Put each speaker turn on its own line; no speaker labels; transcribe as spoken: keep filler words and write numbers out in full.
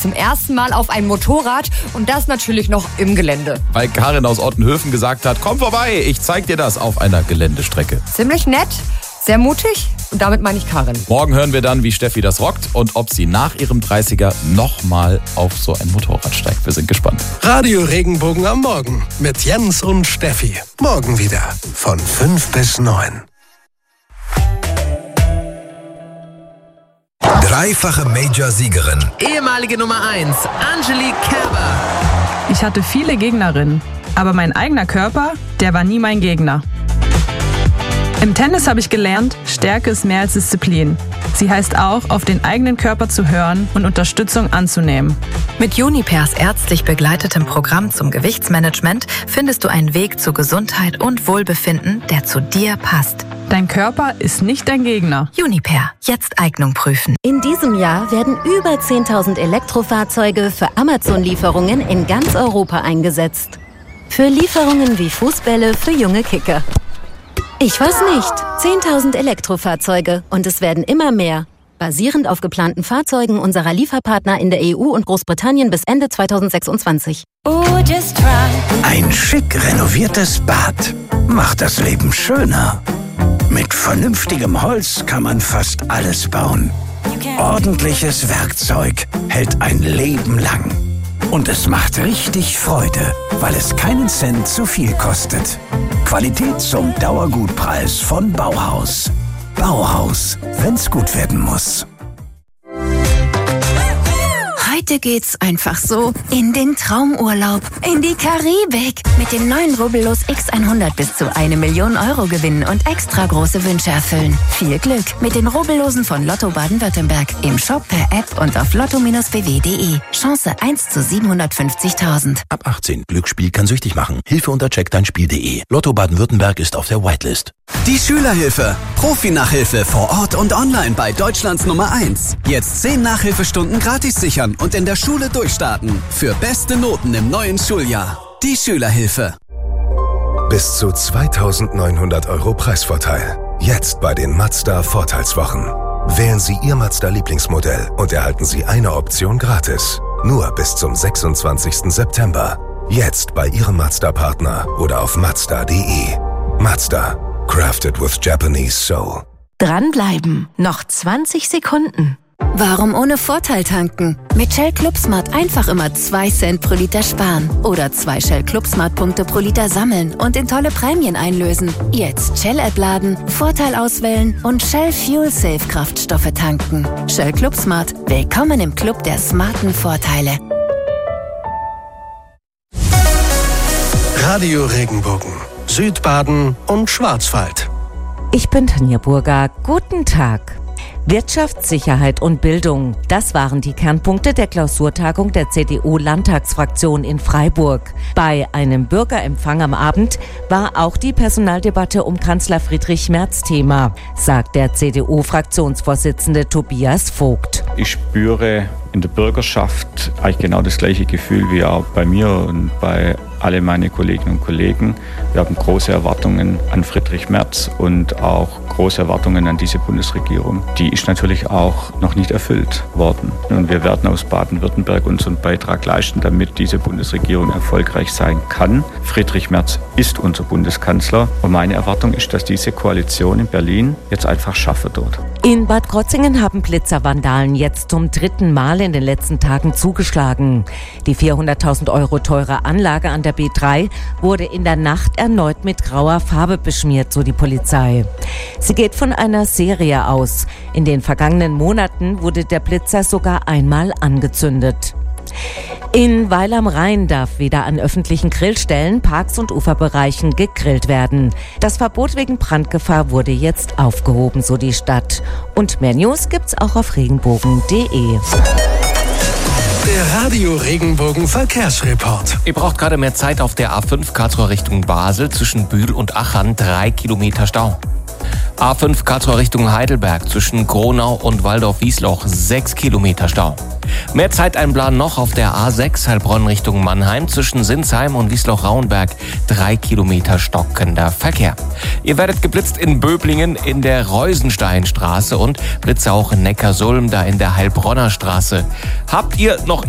zum ersten Mal auf ein Motorrad und das natürlich noch im Gelände.
Weil Karin aus Ottenhöfen gesagt hat, komm vorbei, ich zeig dir das auf einer Geländestrecke.
Ziemlich nett, sehr mutig und damit meine ich Karin.
Morgen hören wir dann, wie Steffi das rockt und ob sie nach ihrem dreißiger nochmal auf so ein Motorrad steigt. Wir sind gespannt.
Radio Regenbogen am Morgen mit Jens und Steffi. Morgen wieder von fünf bis neun.
Dreifache Major-Siegerin.
Ehemalige Nummer eins, Angelique Kerber.
Ich hatte viele Gegnerinnen, aber mein eigener Körper, der war nie mein Gegner. Im Tennis habe ich gelernt, Stärke ist mehr als Disziplin. Sie heißt auch, auf den eigenen Körper zu hören und Unterstützung anzunehmen.
Mit Unipers ärztlich begleitetem Programm zum Gewichtsmanagement findest du einen Weg zu Gesundheit und Wohlbefinden, der zu dir passt.
Dein Körper ist nicht dein Gegner.
Uniper, jetzt Eignung prüfen.
In diesem Jahr werden über zehntausend Elektrofahrzeuge für Amazon-Lieferungen in ganz Europa eingesetzt. Für Lieferungen wie Fußbälle für junge Kicker. Ich weiß nicht. zehntausend Elektrofahrzeuge und es werden immer mehr. Basierend auf geplanten Fahrzeugen unserer Lieferpartner in der E U und Großbritannien bis Ende zweitausendsechsundzwanzig.
Ein schick renoviertes Bad macht das Leben schöner. Mit vernünftigem Holz kann man fast alles bauen. Ordentliches Werkzeug hält ein Leben lang. Und es macht richtig Freude, weil es keinen Cent zu viel kostet. Qualität zum Dauergutpreis von Bauhaus. Bauhaus, wenn's gut werden muss.
Heute geht's einfach so in den Traumurlaub, in die Karibik. Mit den neuen Rubbellos X hundert bis zu eine Million Euro gewinnen und extra große Wünsche erfüllen. Viel Glück mit den Rubbellosen von Lotto Baden-Württemberg. Im Shop, per App und auf lotto b w punkt de. Chance eins zu siebenhundertfünfzigtausend.
Ab achtzehn. Glücksspiel kann süchtig machen. Hilfe unter check dein Spiel punkt de. Lotto Baden-Württemberg ist auf der Whitelist.
Die Schülerhilfe. Profi-Nachhilfe vor Ort und online bei Deutschlands Nummer eins. Jetzt zehn Nachhilfestunden gratis sichern und in der Schule durchstarten. Für beste Noten im neuen Schuljahr. Die Schülerhilfe.
Bis zu zweitausendneunhundert Euro Preisvorteil. Jetzt bei den Mazda Vorteilswochen. Wählen Sie Ihr Mazda-Lieblingsmodell und erhalten Sie eine Option gratis. Nur bis zum sechsundzwanzigsten September. Jetzt bei Ihrem Mazda-Partner oder auf mazda punkt de. Mazda. Crafted with Japanese Soul.
Dranbleiben. Noch zwanzig Sekunden. Warum ohne Vorteil tanken? Mit Shell Club Smart einfach immer zwei Cent pro Liter sparen. Oder zwei Shell Club Smart Punkte pro Liter sammeln und in tolle Prämien einlösen. Jetzt Shell-App laden, Vorteil auswählen und Shell Fuel Safe Kraftstoffe tanken. Shell Club Smart. Willkommen im Club der smarten Vorteile.
Radio Regenbogen, Südbaden und Schwarzwald.
Ich bin Tanja Burger. Guten Tag. Wirtschaft, Sicherheit und Bildung. Das waren die Kernpunkte der Klausurtagung der C D U-Landtagsfraktion in Freiburg. Bei einem Bürgerempfang am Abend war auch die Personaldebatte um Kanzler Friedrich Merz Thema, sagt der C D U-Fraktionsvorsitzende Tobias Vogt.
Ich spüre in der Bürgerschaft eigentlich genau das gleiche Gefühl wie auch bei mir und bei alle meine Kolleginnen und Kollegen. Wir haben große Erwartungen an Friedrich Merz und auch große Erwartungen an diese Bundesregierung. Die ist natürlich auch noch nicht erfüllt worden. Und wir werden aus Baden-Württemberg unseren Beitrag leisten, damit diese Bundesregierung erfolgreich sein kann. Friedrich Merz ist unser Bundeskanzler und meine Erwartung ist, dass diese Koalition in Berlin jetzt einfach schaffen wird.
In Bad Krotzingen haben Blitzervandalen jetzt zum dritten Mal in den letzten Tagen zugeschlagen. Die vierhunderttausend Euro teure Anlage an der B drei wurde in der Nacht erneut mit grauer Farbe beschmiert, so die Polizei. Sie geht von einer Serie aus. In den vergangenen Monaten wurde der Blitzer sogar einmal angezündet. In Weil am Rhein darf wieder an öffentlichen Grillstellen, Parks und Uferbereichen gegrillt werden. Das Verbot wegen Brandgefahr wurde jetzt aufgehoben, so die Stadt. Und mehr News gibt's auch auf regenbogen punkt de.
Der Radio Regenbogen Verkehrsreport.
Ihr braucht gerade mehr Zeit auf der A fünf Karlsruhe Richtung Basel zwischen Bühl und Achern, drei Kilometer Stau. A fünf Karlsruhe Richtung Heidelberg zwischen Gronau und Waldorf-Wiesloch, sechs Kilometer Stau. Mehr Zeiteinplan noch auf der A sechs Heilbronn Richtung Mannheim zwischen Sinsheim und Wiesloch-Rauenberg, drei Kilometer stockender Verkehr. Ihr werdet geblitzt in Böblingen in der Reusensteinstraße und Blitze auch in Neckarsulm, da in der Heilbronner Straße. Habt ihr noch